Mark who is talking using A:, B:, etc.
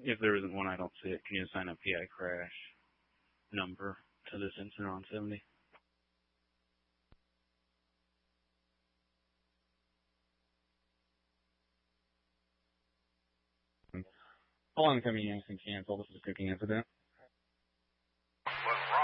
A: If there isn't one, I don't see it. Can you assign a PI crash number to this incident on 70? All incoming units can cancel. This is a cooking incident.
B: What's wrong?